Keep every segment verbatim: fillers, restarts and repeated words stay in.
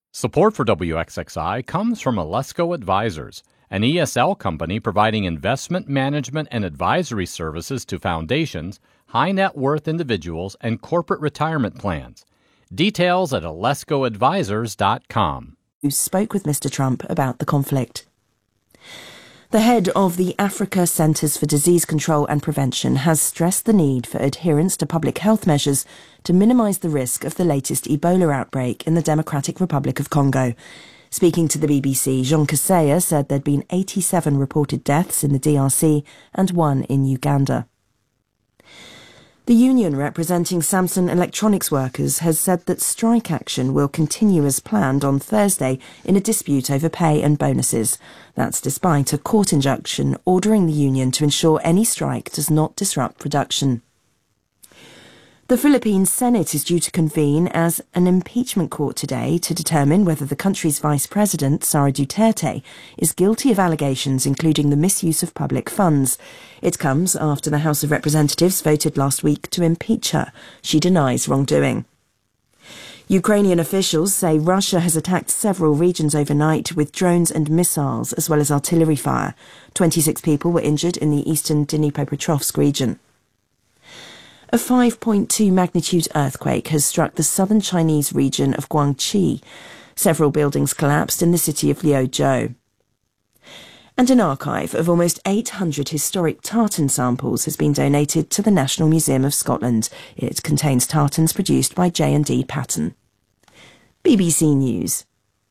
Support for W X X I comes from Alesco Advisors, an E S L company providing investment management and advisory services to foundations, high net worth individuals, and corporate retirement plans. Details at alesco advisors dot com. Who spoke with Mister Trump about the conflict. The head of the Africa Centers for Disease Control and Prevention has stressed the need for adherence to public health measures to minimise the risk of the latest Ebola outbreak in the Democratic Republic of Congo. Speaking to the B B C, Jean Kaseya said there'd been eighty-seven reported deaths in the D R C and one in Uganda. The union representing Samsung Electronics workers has said that strike action will continue as planned on Thursday in a dispute over pay and bonuses. That's despite a court injunction ordering the union to ensure any strike does not disrupt production. The Philippine Senate is due to convene as an impeachment court today to determine whether the country's Vice President, Sara Duterte, is guilty of allegations including the misuse of public funds. It comes after the House of Representatives voted last week to impeach her. She denies wrongdoing. Ukrainian officials say Russia has attacked several regions overnight with drones and missiles as well as artillery fire. twenty-six people were injured in the eastern Dnipropetrovsk region. A five point two magnitude earthquake has struck the southern Chinese region of Guangxi. Several buildings collapsed in the city of Liuzhou. And an archive of almost eight hundred historic tartan samples has been donated to the National Museum of Scotland. It contains tartans produced by J and D Patton. B B C News.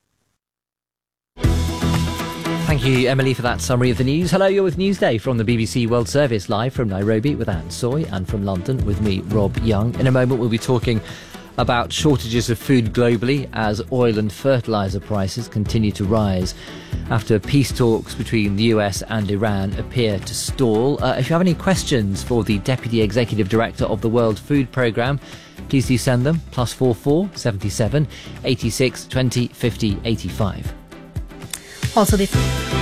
Thank you, Emily, for that summary of the news. Hello, you're with Newsday from the B B C World Service, live from Nairobi with Anne Soy, and from London with me, Rob Young. In a moment, we'll be talking about shortages of food globally as oil and fertiliser prices continue to rise after peace talks between the U S and Iran appear to stall. Uh, if you have any questions for the Deputy Executive Director of the World Food Programme, please do send them, plus four four seventy-seven eighty-six twenty fifty eighty-five. Also, this.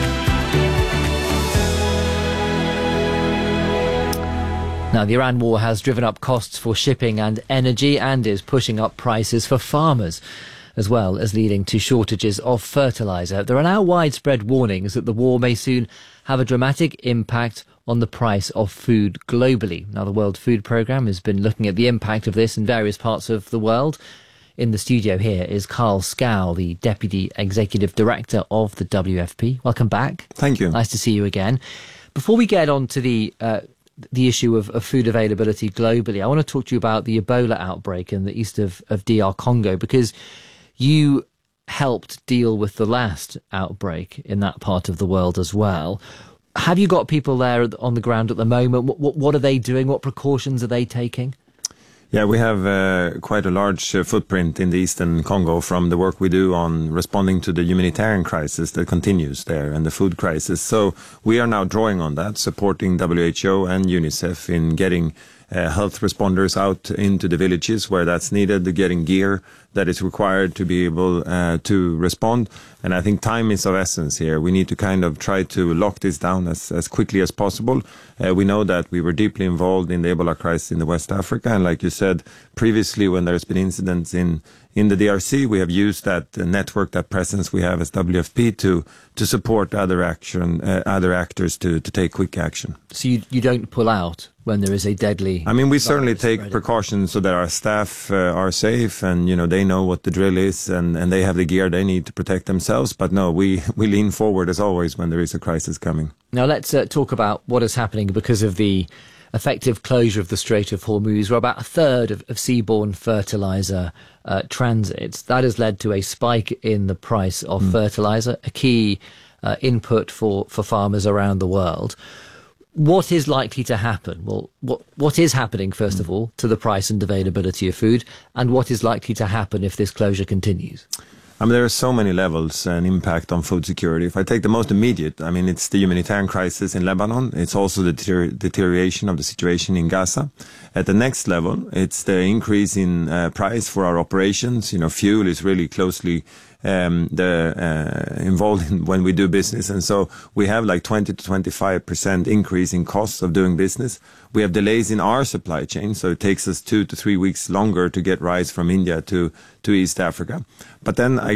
Now, the Iran war has driven up costs for shipping and energy and is pushing up prices for farmers, as well as leading to shortages of fertiliser. There are now widespread warnings that the war may soon have a dramatic impact on the price of food globally. Now, the World Food Programme has been looking at the impact of this in various parts of the world. In the studio here is Carl Scow, the Deputy Executive Director of the W F P. Welcome back. Thank you. Nice to see you again. Before we get on to the uh, the issue of, of food availability globally, I want to talk to you about the Ebola outbreak in the east of, of D R Congo, because you helped deal with the last outbreak in that part of the world as well. Have you got people there on the ground at the moment? What, what, what are they doing? What precautions are they taking? Yeah, we have uh, quite a large uh, footprint in the eastern Congo from the work we do on responding to the humanitarian crisis that continues there and the food crisis. So we are now drawing on that, supporting W H O and UNICEF in getting uh, health responders out into the villages where that's needed, getting gear that is required to be able uh, to respond. And I think time is of essence here. We need to kind of try to lock this down as, as quickly as possible. Uh, we know that we were deeply involved in the Ebola crisis in the West Africa. And like you said, previously when there's been incidents in, in the D R C, we have used that uh, network, that presence we have as W F P to, to support other action, uh, other actors to, to take quick action. So you, you don't pull out when there is a deadly... I mean, we certainly take spreading. precautions so that our staff uh, are safe and, you know, they know what the drill is and, and they have the gear they need to protect themselves. But no, we, we lean forward as always when there is a crisis coming. Now let's uh, talk about what is happening because of the effective closure of the Strait of Hormuz, where about a third of, of seaborne fertiliser uh, transits. That has led to a spike in the price of mm. fertiliser, a key uh, input for, for farmers around the world. What is likely to happen? Well, what what is happening, first of all, to the price and availability of food, and what is likely to happen if this closure continues? I mean, there are so many levels and impact on food security. If I take the most immediate, I mean, it's the humanitarian crisis in Lebanon. It's also the deter- deterioration of the situation in Gaza. At the next level, it's the increase in uh, price for our operations. You know, fuel is really closely um, the uh, involved in when we do business. And so we have like twenty to twenty-five percent increase in costs of doing business. We have delays in our supply chain. So it takes us two to three weeks longer to get rice from India to, to East Africa. But then I